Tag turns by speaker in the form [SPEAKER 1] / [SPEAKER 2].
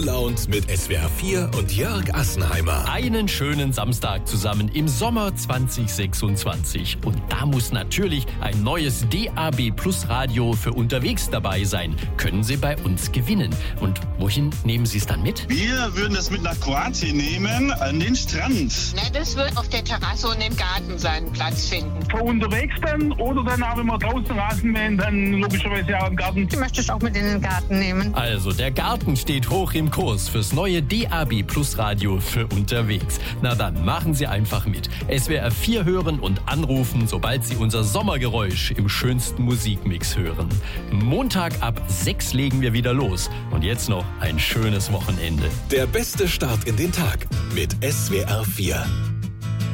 [SPEAKER 1] Lounge mit SWR 4 und Jörg Assenheimer.
[SPEAKER 2] Einen schönen Samstag zusammen im Sommer 2026. Und da muss natürlich ein neues DAB Plus Radio für unterwegs dabei sein. Können Sie bei uns gewinnen. Und wohin nehmen Sie es dann mit?
[SPEAKER 3] Wir würden es mit nach Kroatien nehmen, an den Strand.
[SPEAKER 4] Na, das wird auf der Terrasse und im Garten seinen Platz finden.
[SPEAKER 5] Für unterwegs dann oder dann auch, wenn wir draußen Rasen mähen, dann logischerweise auch im Garten.
[SPEAKER 4] Ich möchte es auch mit in den Garten nehmen.
[SPEAKER 2] Also, der Garten steht hoch im Kurs fürs neue DAB Plus Radio für unterwegs. Na dann, machen Sie einfach mit. SWR 4 hören und anrufen, sobald Sie unser Sommergeräusch im schönsten Musikmix hören. Montag ab 6 legen wir wieder los. Und jetzt noch ein schönes Wochenende.
[SPEAKER 1] Der beste Start in den Tag mit SWR 4.